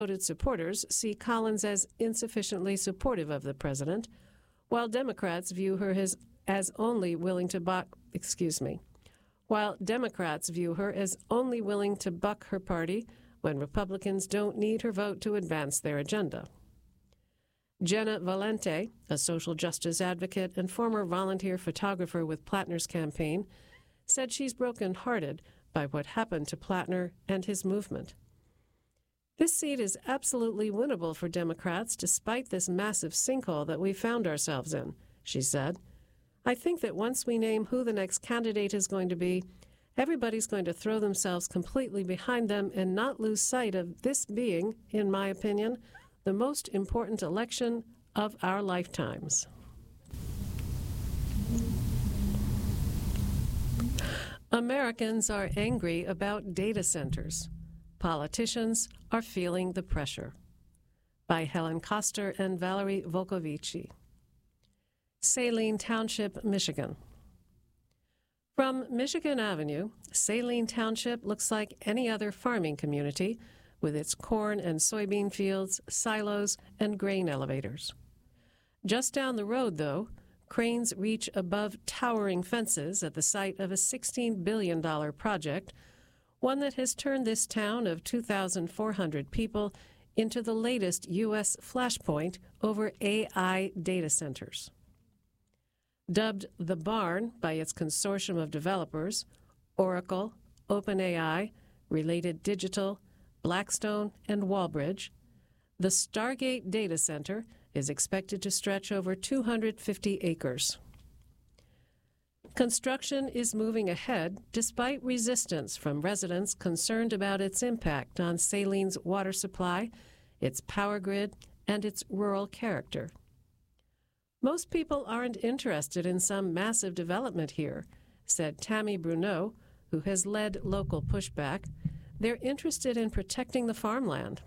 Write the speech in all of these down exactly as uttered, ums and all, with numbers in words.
Devoted supporters see Collins as insufficiently supportive of the president, while Democrats view her as, as only willing to buck, excuse me, while Democrats view her as only willing to buck her party when Republicans don't need her vote to advance their agenda. Jenna Valente, a social justice advocate and former volunteer photographer with Plattner's campaign, said she's brokenhearted by what happened to Plattner and his movement. This seat is absolutely winnable for Democrats despite this massive sinkhole that we found ourselves in, she said. I think that once we name who the next candidate is going to be, everybody's going to throw themselves completely behind them and not lose sight of this being, in my opinion, the most important election of our lifetimes. Americans are angry about data centers. Politicians are feeling the pressure. By Helen Koster and Valerie Volkovici. Saline Township, Michigan. From Michigan Avenue, Saline Township looks like any other farming community with its corn and soybean fields, silos, and grain elevators. Just down the road, though, cranes reach above towering fences at the site of a sixteen billion dollars project, one that has turned this town of two thousand four hundred people into the latest U S flashpoint over A I data centers. Dubbed the Barn by its consortium of developers, Oracle, OpenAI, Related Digital, Blackstone, and Wallbridge, the Stargate data center is expected to stretch over two hundred fifty acres. Construction is moving ahead despite resistance from residents concerned about its impact on Saline's water supply, its power grid, and its rural character. Most people aren't interested in some massive development here, said Tammy Bruneau, who has led local pushback. They're interested in protecting the farmland.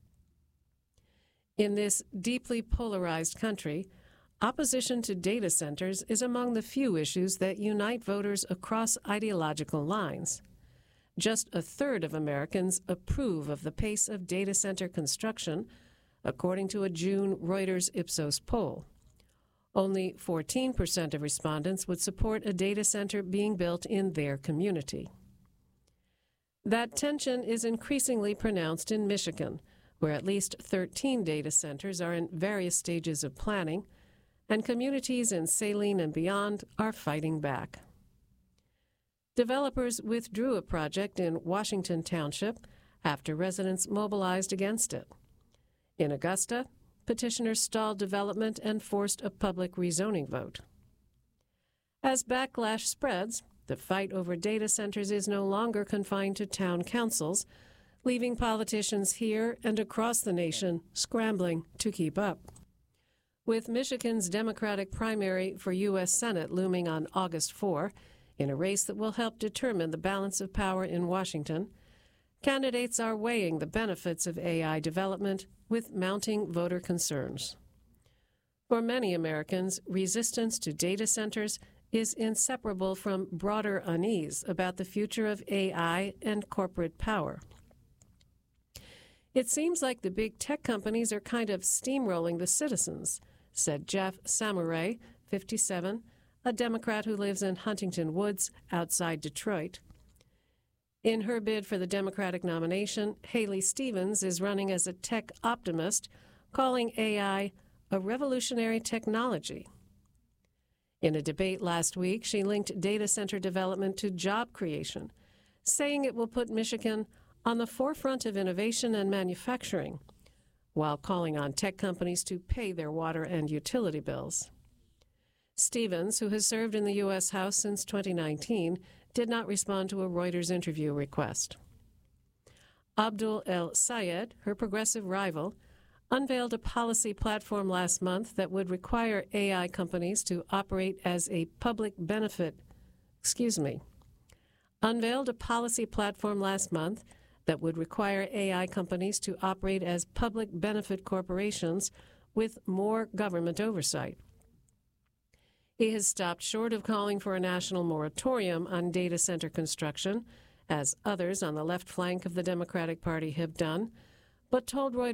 In this deeply polarized country, opposition to data centers is among the few issues that unite voters across ideological lines. Just a third of Americans approve of the pace of data center construction, according to a June Reuters Ipsos poll. Only fourteen percent of respondents would support a data center being built in their community. That tension is increasingly pronounced in Michigan, where at least thirteen data centers are in various stages of planning, and communities in Saline and beyond are fighting back. Developers withdrew a project in Washington Township after residents mobilized against it. In Augusta, petitioners stalled development and forced a public rezoning vote. As backlash spreads, the fight over data centers is no longer confined to town councils, leaving politicians here and across the nation scrambling to keep up. With Michigan's Democratic primary for U S Senate looming on August fourth, in a race that will help determine the balance of power in Washington, candidates are weighing the benefits of A I development with mounting voter concerns. For many Americans, resistance to data centers is inseparable from broader unease about the future of A I and corporate power. It seems like the big tech companies are kind of steamrolling the citizens, said Jeff Samurai, fifty-seven, a Democrat who lives in Huntington Woods outside Detroit. In her bid for the Democratic nomination, Haley Stevens is running as a tech optimist, calling A I a revolutionary technology. In a debate last week, she linked data center development to job creation, saying it will put Michigan on the forefront of innovation and manufacturing, while calling on tech companies to pay their water and utility bills. Stevens, who has served in the U S House since twenty nineteen, did not respond to a Reuters interview request. Abdul El Sayed, her progressive rival, unveiled a policy platform last month that would require A I companies to operate as a public benefit, excuse me, unveiled a policy platform last month that would require A I companies to operate as public benefit corporations with more government oversight. He has stopped short of calling for a national moratorium on data center construction, as others on the left flank of the Democratic Party have done, but told Reuters